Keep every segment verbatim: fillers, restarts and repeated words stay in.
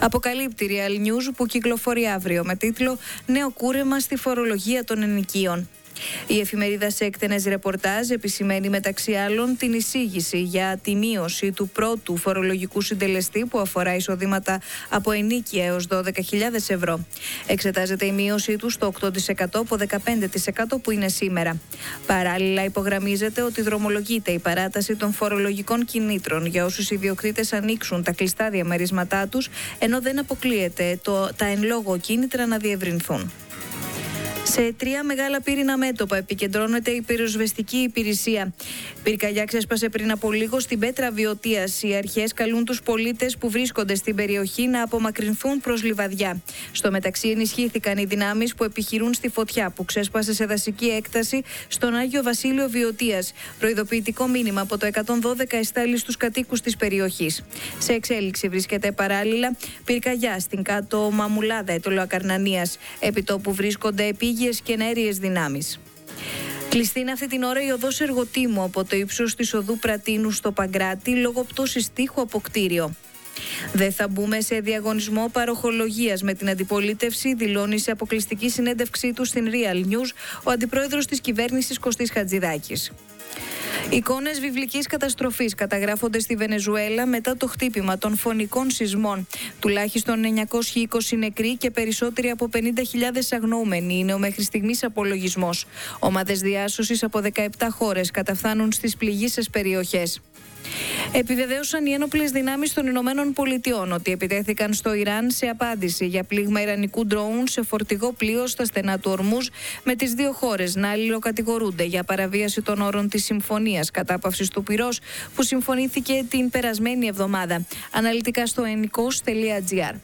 Αποκαλύπτει Real News που κυκλοφορεί αύριο με τίτλο «Νέο κούρεμα στη φορολογία των ενοικίων». Η εφημερίδα σε εκτενές ρεπορτάζ επισημαίνει μεταξύ άλλων την εισήγηση για τη μείωση του πρώτου φορολογικού συντελεστή που αφορά εισοδήματα από ενίκεια έως δώδεκα χιλιάδες ευρώ. Εξετάζεται η μείωση του στο οκτώ τοις εκατό από δεκαπέντε τοις εκατό που είναι σήμερα. Παράλληλα υπογραμμίζεται ότι δρομολογείται η παράταση των φορολογικών κινήτρων για όσους ιδιοκτήτες ανοίξουν τα κλειστά διαμερίσματά τους, ενώ δεν αποκλείεται το, τα εν λόγω κίνητρα να διευρυνθούν. Σε τρία μεγάλα πύρινα μέτωπα επικεντρώνεται η πυροσβεστική υπηρεσία. Πυρκαγιά ξέσπασε πριν από λίγο στην Πέτρα Βιωτίας. Οι αρχές καλούν τους πολίτες που βρίσκονται στην περιοχή να απομακρυνθούν προς λιβαδιά. Στο μεταξύ ενισχύθηκαν οι δυνάμεις που επιχειρούν στη φωτιά που ξέσπασε σε δασική έκταση στον Άγιο Βασίλειο Βιωτίας. Προειδοποιητικό μήνυμα από το εκατόν δώδεκα εστάλει στους κατοίκους της περιοχής. Σε εξέλιξη βρίσκεται παράλληλα πυρκαγιά στην κάτω Μαμουλάδα Αιτωλοακαρνανίας. Επί τόπου βρίσκονται επί και ενέργειες δυνάμεις. Κλειστή είναι αυτή την ώρα η οδός Εργοτήμου από το ύψος της οδού Πρατίνου στο Παγκράτη λόγω πτώσης τείχου από κτίριο. Δεν θα μπούμε σε διαγωνισμό παροχολογίας με την αντιπολίτευση, δηλώνει σε αποκλειστική συνέντευξή του στην Real News ο αντιπρόεδρος της κυβέρνησης Κωστής Χατζηδάκης. Εικόνες βιβλικής καταστροφής καταγράφονται στη Βενεζουέλα μετά το χτύπημα των φωνικών σεισμών. Τουλάχιστον εννιακόσιοι είκοσι νεκροί και περισσότεροι από πενήντα χιλιάδες αγνοούμενοι είναι ο μέχρι στιγμής απολογισμός. Ομάδες διάσωσης από δεκαεπτά χώρες καταφθάνουν στις πληγείσες περιοχές. Επιβεβαίωσαν οι ένοπλες δυνάμεις των Ηνωμένων Πολιτειών ότι επιτέθηκαν στο Ιράν σε απάντηση για πλήγμα ιρανικού ντρόουν σε φορτηγό πλοίο στα στενά του Ορμούζ, με τις δύο χώρες να αλληλοκατηγορούνται για παραβίαση των όρων της συμφωνίας κατάπαυσης του πυρός που συμφωνήθηκε την περασμένη εβδομάδα. Αναλυτικά στο ενικός τελεία τζι άρ.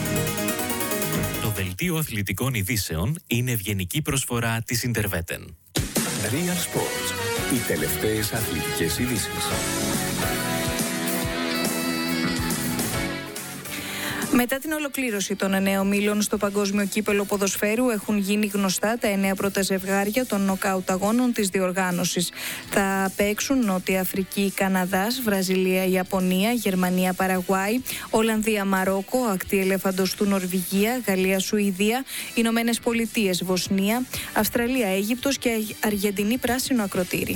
Το δελτίο αθλητικών ειδήσεων είναι ευγενική προσφορά της Interveten. Real Sports. Οι τελευταίες αθλητικές ειδήσεις. Μετά την ολοκλήρωση των εννέα ομίλων στο Παγκόσμιο Κύπελλο Ποδοσφαίρου έχουν γίνει γνωστά τα εννέα πρώτα ζευγάρια των νοκάουτ αγώνων της διοργάνωσης. Θα παίξουν Νότια Αφρική, Καναδάς, Βραζιλία, Ιαπωνία, Γερμανία, Παραγουάη, Ολλανδία, Μαρόκο, Ακτή Ελέφαντος του Νορβηγία, Γαλλία, Σουηδία, Ηνωμένες Πολιτείες, Βοσνία, Αυστραλία, Αίγυπτος και Αργεντινή πράσινο ακροτήρι.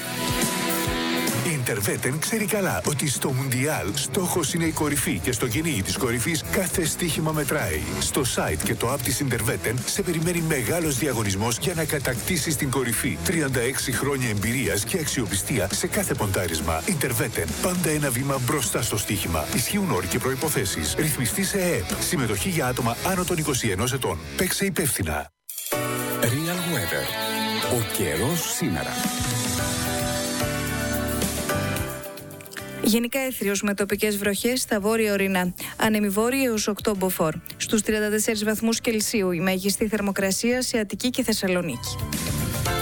Η Interveten ξέρει καλά ότι στο Μουντιάλ στόχος είναι η κορυφή και στο κυνήγι της κορυφής κάθε στοίχημα μετράει. Στο site και το app της Interveten σε περιμένει μεγάλος διαγωνισμός για να κατακτήσεις την κορυφή. τριάντα έξι χρόνια εμπειρίας και αξιοπιστία σε κάθε ποντάρισμα. Interveten. Πάντα ένα βήμα μπροστά στο στοίχημα. Ισχύουν όροι και προϋποθέσεις. Ρυθμιστή σε ΕΕΠ. Συμμετοχή για άτομα άνω των είκοσι ενός ετών. Παίξε υπεύθυνα. Real Weather. Ο καιρός σήμερα. Γενικά έθριος με τοπικές βροχές στα βόρεια ορεινά. Ανεμιβόρεια έως οκτώ μποφόρ. Στους τριάντα τέσσερις βαθμούς Κελσίου η μέγιστη θερμοκρασία σε Αττική και Θεσσαλονίκη.